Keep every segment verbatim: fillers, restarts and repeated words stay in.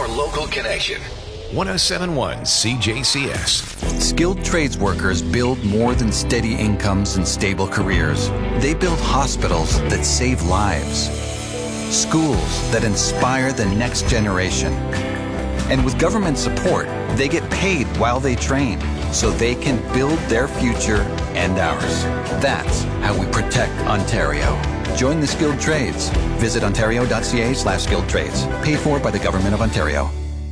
your local connection. one oh seven point one C J C S. Skilled trades workers build more than steady incomes and stable careers. They build hospitals that save lives, schools that inspire the next generation. And with government support, they get paid while they train, so they can build their future and ours. That's how we protect Ontario. Join the skilled trades. Visit ontario.ca slash skilled trades. Paid for by the Government of Ontario.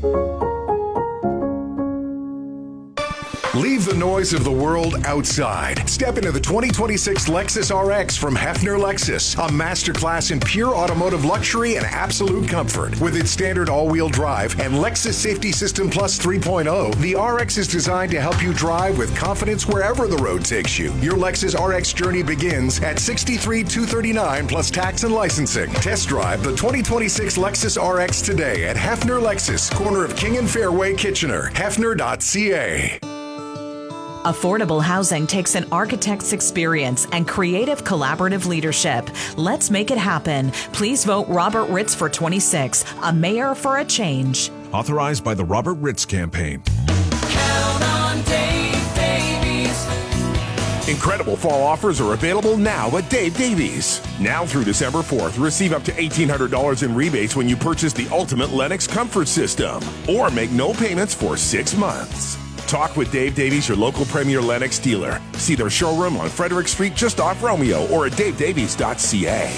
Leave the noise of the world outside. Step into the twenty twenty-six Lexus R X from Hefner Lexus, a masterclass in pure automotive luxury and absolute comfort. With its standard all-wheel drive and Lexus Safety System Plus three point oh, the R X is designed to help you drive with confidence wherever the road takes you. Your Lexus R X journey begins at sixty-three thousand two hundred thirty-nine dollars plus tax and licensing. Test drive the twenty twenty-six Lexus R X today at Hefner Lexus, corner of King and Fairway, Kitchener. Hefner dot C A. Affordable housing takes an architect's experience and creative collaborative leadership. Let's make it happen. Please vote Robert Ritz for twenty-six, a mayor for a change. Authorized by the Robert Ritz Campaign. Count on Dave Davies. Incredible fall offers are available now at Dave Davies. Now through December fourth, receive up to eighteen hundred dollars in rebates when you purchase the Ultimate Lennox Comfort System or make no payments for six months. Talk with Dave Davies, your local Premier Lennox dealer. See their showroom on Frederick Street just off Romeo or at dave davies dot c a.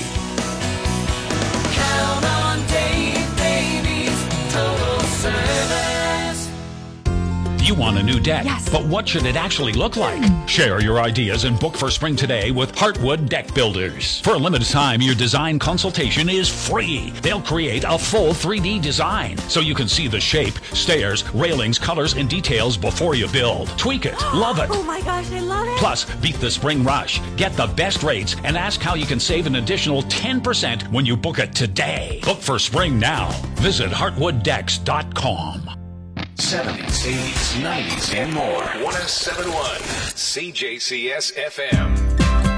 Count on Dave Davies, total service. You want a new deck, yes. But what should it actually look like? Share your ideas and book for spring today with Heartwood Deck Builders. For a limited time, your design consultation is free. They'll create a full three D design so you can see the shape, stairs, railings, colors, and details before you build. Tweak it. Love it. Oh my gosh, I love it. Plus, beat the spring rush. Get the best rates and ask how you can save an additional ten percent when you book it today. Book for spring now. Visit heartwood decks dot com. seventies, eighties, nineties, and more. one oh seven point one C J C S F M.